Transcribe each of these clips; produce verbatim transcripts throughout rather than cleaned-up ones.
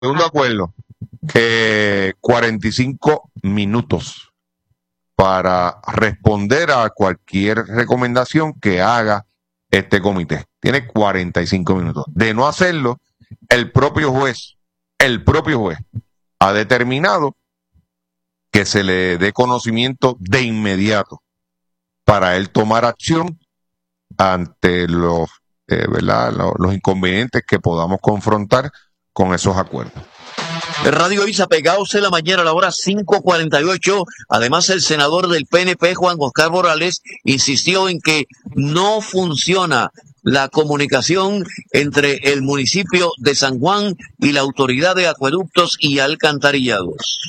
Segundo acuerdo, que cuarenta y cinco minutos para responder a cualquier recomendación que haga este comité. Tiene cuarenta y cinco minutos. De no hacerlo, el propio juez, el propio juez ha determinado que se le dé conocimiento de inmediato para él tomar acción ante los, eh, ¿verdad? los, los inconvenientes que podamos confrontar con esos acuerdos. Radio Isa, pegados en la mañana a la hora cinco cuarenta y ocho. Además, el senador del P N P, Juan Oscar Morales, insistió en que no funciona la comunicación entre el municipio de San Juan y la autoridad de acueductos y alcantarillados.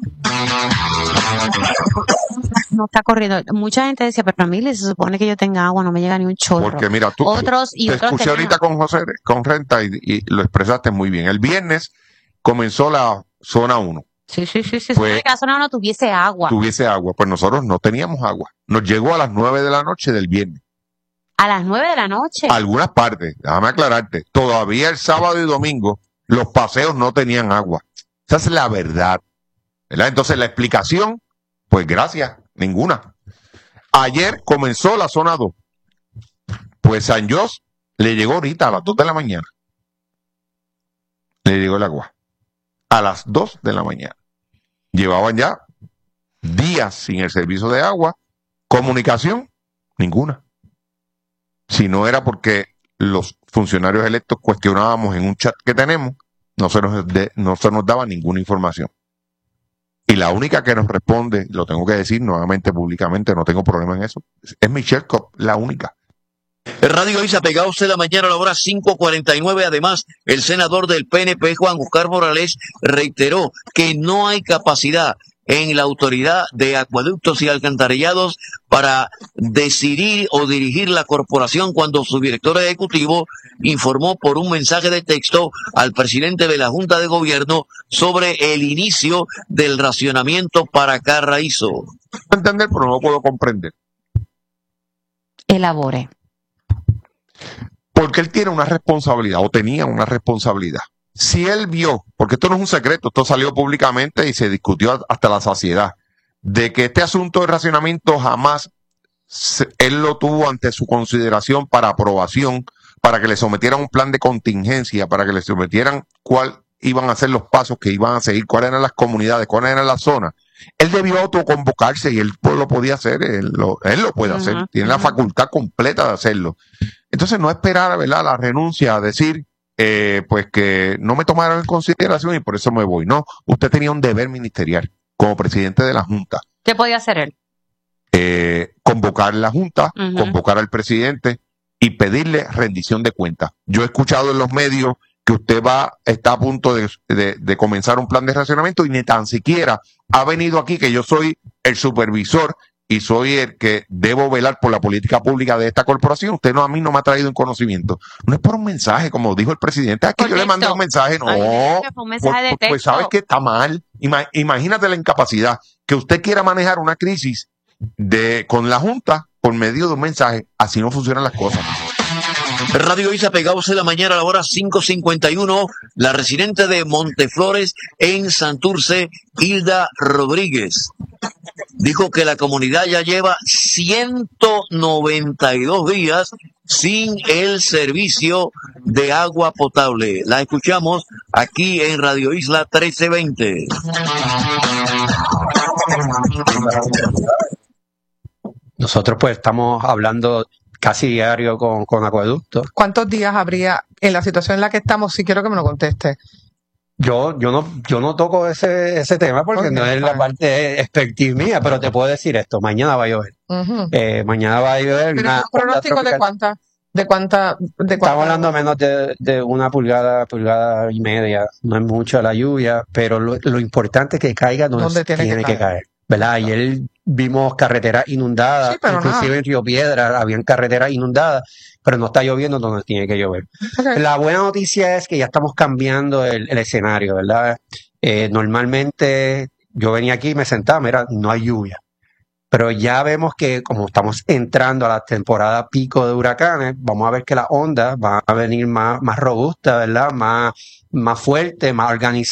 No está corriendo. Mucha gente decía, pero a mí se supone que yo tenga agua, no me llega ni un chorro. Porque mira, tú otros y te otros escuché tenían... ahorita con José, con Renta y, y lo expresaste muy bien. El viernes comenzó la zona uno. Sí, sí, sí, sí. Pues, que la zona uno tuviese agua. Tuviese agua. Pues nosotros no teníamos agua. Nos llegó a las nueve de la noche del viernes. A las nueve de la noche. Algunas partes, déjame aclararte. Todavía el sábado y domingo los paseos no tenían agua. Esa es la verdad. ¿Verdad? Entonces la explicación, pues gracias, ninguna. Ayer comenzó la zona dos. Pues San Jos le llegó ahorita a las dos de la mañana. Le llegó el agua. A las dos de la mañana. Llevaban ya días sin el servicio de agua. Comunicación, ninguna. Si no era porque los funcionarios electos cuestionábamos en un chat que tenemos, no se nos, de, no se nos daba ninguna información. Y la única que nos responde, lo tengo que decir nuevamente públicamente, no tengo problema en eso, es Michelle Copp, la única. Radio Isa, pegados en la mañana a la hora cinco cuarenta y nueve. Además, el senador del P N P, Juan Oscar Morales, reiteró que no hay capacidad en la autoridad de acueductos y alcantarillados para decidir o dirigir la corporación cuando su director ejecutivo informó por un mensaje de texto al presidente de la Junta de Gobierno sobre el inicio del racionamiento para Carraízo. No entender, pero no lo puedo comprender. Elabore. Porque él tiene una responsabilidad, o tenía una responsabilidad. Si él vio, porque esto no es un secreto, esto salió públicamente y se discutió hasta la saciedad, de que este asunto de racionamiento jamás se, él lo tuvo ante su consideración para aprobación, para que le sometieran un plan de contingencia, para que le sometieran cuál iban a ser los pasos que iban a seguir, cuáles eran las comunidades, cuáles eran las zonas. Él debió autoconvocarse y él pues, lo podía hacer, él lo, él lo puede uh-huh, hacer, tiene uh-huh. la facultad completa de hacerlo. Entonces no esperar, ¿verdad?, la renuncia a decir, eh, pues que no me tomaron en consideración y por eso me voy. No, usted tenía un deber ministerial como presidente de la Junta. ¿Qué podía hacer él? Eh, convocar la Junta, uh-huh. convocar al presidente y pedirle rendición de cuentas. Yo he escuchado en los medios que usted va, está a punto de, de, de comenzar un plan de racionamiento y ni tan siquiera ha venido aquí que yo soy el supervisor y soy el que debo velar por la política pública de esta corporación. Usted no a mí no me ha traído en conocimiento. No es por un mensaje, como dijo el presidente. Aquí yo le mandé un mensaje. No, Ay, un mensaje de texto. Pues sabes que está mal. Ima, imagínate la incapacidad. Que usted quiera manejar una crisis de con la Junta por medio de un mensaje. Así no funcionan las cosas. Radio Isa, pegados en la mañana a la hora cinco cincuenta y uno. La residente de Monteflores en Santurce, Hilda Rodríguez, dijo que la comunidad ya lleva ciento noventa y dos días sin el servicio de agua potable. La escuchamos aquí en Radio Isla trece veinte. Nosotros pues estamos hablando casi diario con, con acueductos. ¿Cuántos días habría en la situación en la que estamos? Si quiero que me lo conteste. Yo, yo no, yo no toco ese, ese tema porque okay, no es la parte expertise mía, pero te puedo decir esto, mañana va a llover. Uh-huh. Eh, mañana va a llover. ¿Pero un pronóstico de cuánta? ¿De cuánta? De cuánta? Estamos hablando menos de, de una pulgada, pulgada y media. No es mucho la lluvia, pero lo, lo importante es que caiga donde tiene, tiene que, que caer. ¿Verdad? Ayer vimos carreteras inundadas, sí, inclusive nada. En Río Piedra habían carreteras inundadas, pero no está lloviendo donde tiene que llover. Okay. La buena noticia es que ya estamos cambiando el, el escenario, ¿verdad? Eh, normalmente yo venía aquí y me sentaba, mira, no hay lluvia. Pero ya vemos que como estamos entrando a la temporada pico de huracanes, vamos a ver que las ondas van a venir más, más robustas, ¿verdad? Más, más fuertes, más organizadas.